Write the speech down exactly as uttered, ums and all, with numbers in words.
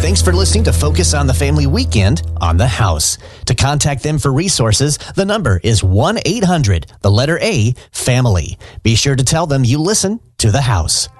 Thanks for listening to Focus on the Family Weekend on the House. To contact them for resources, the number is one eight hundred, the letter A, family. Be sure to tell them you listen to the House.